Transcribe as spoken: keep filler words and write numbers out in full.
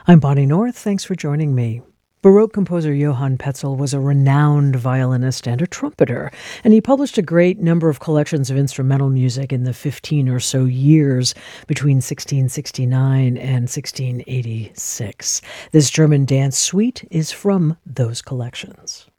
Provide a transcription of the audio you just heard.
I'm Bonnie North. Thanks for joining me. Baroque composer Johann Petzel was a renowned violinist and a trumpeter, and he published a great number of collections of instrumental music in the fifteen or so years between sixteen sixty-nine and sixteen eighty-six. This German dance suite is from those collections.